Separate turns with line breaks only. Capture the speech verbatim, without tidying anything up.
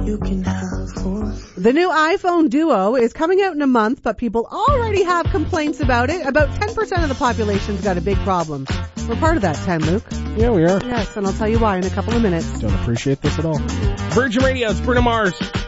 you can have for free.
The new iPhone Duo is coming out in a month, but people already have complaints about it. About ten percent of the population's got a big problem. We're part of that ten, Luke.
Yeah, we are.
Yes, and I'll tell you why in a couple of minutes.
Don't appreciate this at all.
Virgin Radio, it's Bruno Mars.